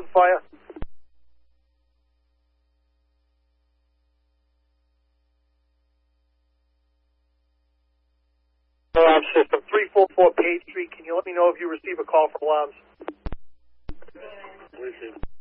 fire. Alarm system 344 Page Street. Can you let me know if you receive a call from alarms? Received.